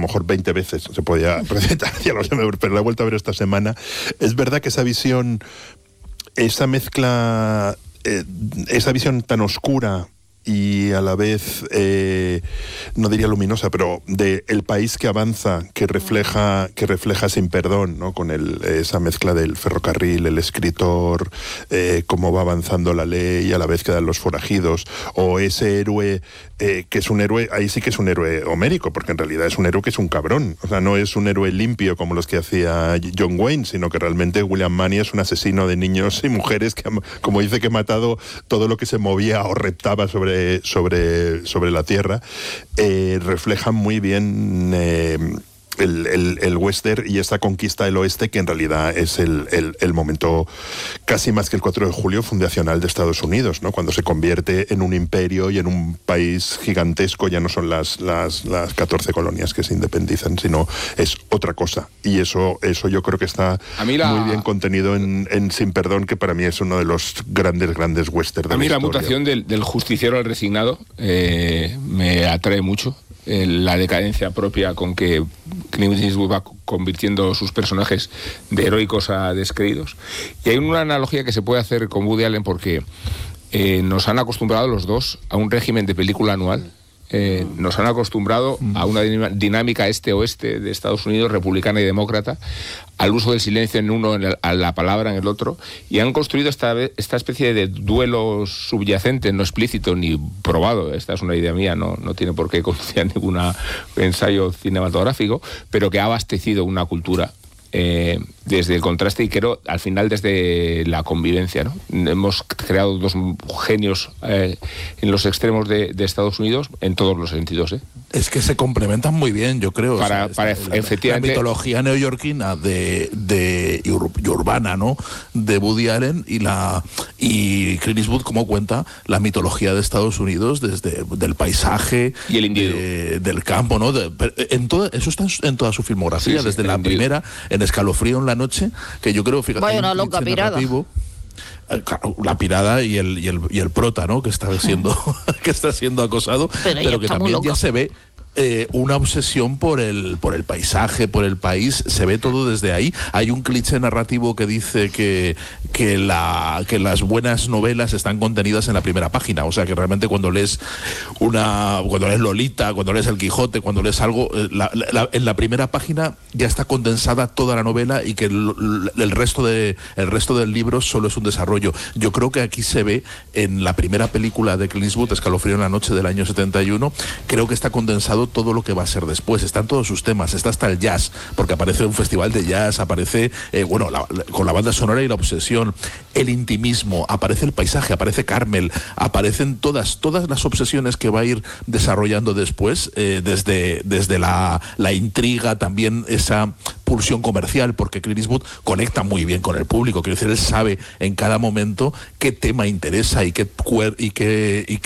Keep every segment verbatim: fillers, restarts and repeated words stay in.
mejor veinte veces se podía presentar, ya lo sé, pero la he vuelto a ver esta semana. Es verdad que esa visión, esa mezcla, eh, esa visión tan oscura y a la vez, eh, no diría luminosa, pero de el país que avanza, que refleja, que refleja Sin Perdón, ¿no? Con el, esa mezcla del ferrocarril, el escritor, eh, cómo va avanzando la ley, a la vez quedan los forajidos, o ese héroe eh, que es un héroe, ahí sí que es un héroe homérico, porque en realidad es un héroe que es un cabrón, o sea, no es un héroe limpio como los que hacía John Wayne, sino que realmente William Munny es un asesino de niños y mujeres que, como dice, que ha matado todo lo que se movía o reptaba sobre Sobre, sobre la tierra, eh, reflejan muy bien eh, el, el, el western y esta conquista del oeste, que en realidad es el, el, el momento casi más que el cuatro de julio fundacional de Estados Unidos, ¿no? Cuando se convierte en un imperio y en un país gigantesco. Ya no son las, las, las catorce colonias que se independizan, sino es otra cosa, y eso, eso yo creo que está la... muy bien contenido en, en Sin Perdón, que para mí es uno de los grandes, grandes westerns de a mí la la historia. mutación del, del justiciero al resignado eh, me atrae mucho. La decadencia propia con que Clint Eastwood va convirtiendo sus personajes de heroicos a descreídos. Y hay una analogía que se puede hacer con Woody Allen, porque eh, nos han acostumbrado los dos a un régimen de película anual. Eh, nos han acostumbrado a una dinámica este-oeste de Estados Unidos, republicana y demócrata, al uso del silencio en uno, en el, a la palabra en el otro, y han construido esta, esta especie de duelo subyacente, no explícito ni probado. Esta es una idea mía, no, no tiene por qué conducir a ningún ensayo cinematográfico, pero que ha abastecido una cultura Eh, desde el contraste, y creo al final desde la convivencia, ¿no? Hemos creado dos genios eh, en los extremos de, de Estados Unidos en todos los sentidos, ¿eh? Es que se complementan muy bien, yo creo. Para, o sea, para la, efectivamente... la mitología neoyorquina de, de y, ur, y urbana, ¿no? De Woody Allen, y la y Clint Eastwood, como cuenta la mitología de Estados Unidos desde del paisaje y el individuo, de, del campo, ¿no? De, en toda, eso está en, en toda su filmografía, sí, sí, desde la individuo. primera, en Escalofrío en la noche, que yo creo, fíjate, vaya una loca pirada. La pirada y el, y el y el prota, ¿no? Que está siendo que está siendo acosado, pero, pero que también ya se ve eh, una obsesión por el por el paisaje, por el país. Se ve todo desde ahí. Hay un cliché narrativo que dice que que la que las buenas novelas están contenidas en la primera página. O sea, que realmente cuando lees una cuando lees Lolita, cuando lees El Quijote, cuando lees algo, la, la, en la primera página ya está condensada toda la novela, y que el, el resto de el resto del libro solo es un desarrollo. Yo creo que aquí se ve en la primera película de Clint Eastwood, Escalofrío en la noche, del año setenta y uno. Creo que está condensado todo lo que va a ser después. Están todos sus temas, está hasta el jazz, porque aparece un festival de jazz, aparece eh, bueno la, la, con la banda sonora y la obsesión, el intimismo, aparece el paisaje, aparece Carmel, aparecen todas todas las obsesiones que va a ir desarrollando después, eh, desde desde la, la intriga, también esa pulsión comercial, porque Clint Eastwood conecta muy bien con el público. Quiero decir, él sabe en cada momento qué tema interesa y qué y qué y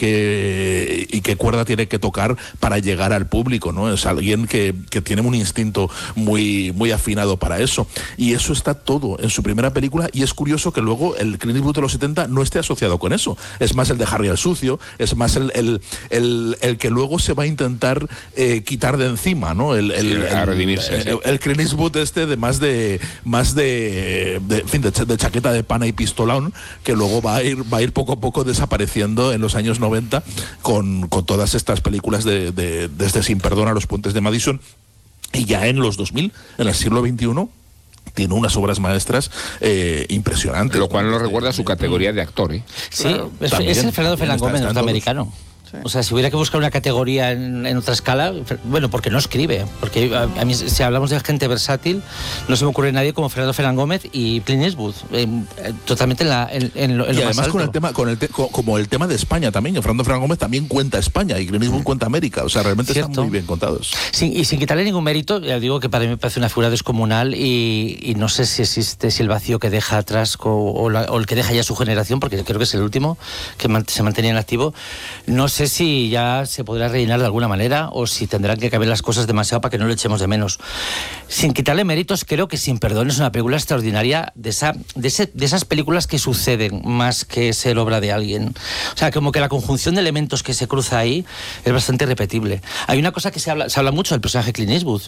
qué y qué cuerda tiene que tocar para llegar al público, ¿no? Es alguien que, que tiene un instinto muy muy afinado para eso, y eso está todo en su primera película. Y es curioso que luego el Clint Eastwood de los setenta no esté asociado con eso. Es más el de Harry el Sucio, es más el el, el, el que luego se va a intentar eh, quitar de encima, ¿no? El, el, sí, a redimirse, el, sí. el, el Clint Eastwood este de más de más de, de en fin de, de chaqueta de pana y pistolón, que luego va a ir va a ir poco a poco desapareciendo en los años noventa con, con todas estas películas de, de desde Sin Perdón a Los Puentes de Madison, y ya en los dos mil, en el siglo veintiuno, tiene unas obras maestras eh, impresionantes. Lo cual nos recuerda a su categoría de actor, ¿eh? Sí, claro, es, es el Fernando Fernán Gómez norteamericano. Sí. O sea, si hubiera que buscar una categoría en, en otra escala, bueno, porque no escribe, porque a, a mí, si hablamos de gente versátil, no se me ocurre nadie como Fernando Fernán Gómez y Clint Eastwood, eh, totalmente en, la, en, en lo, en y lo además más alto. Con el tema, con el te, con, como el tema de España también, Fernando Fernán Gómez también cuenta España y Clint Eastwood cuenta América, o sea, realmente ¿cierto? Están muy bien contados. Sin, y sin quitarle ningún mérito, ya digo que para mí me parece una figura descomunal, y, y no sé si existe, si el vacío que deja atrás o, o, la, o el que deja ya su generación, porque creo que es el último que man, se mantenía en activo, no sé si ya se podrá rellenar de alguna manera, o si tendrán que cambiar las cosas demasiado para que no lo echemos de menos. Sin quitarle méritos, creo que Sin Perdón es una película extraordinaria, de, esa, de, ese, de esas películas que suceden más que ser obra de alguien. O sea, como que la conjunción de elementos que se cruza ahí es bastante repetible. Hay una cosa que se habla, se habla mucho del personaje Clint Eastwood,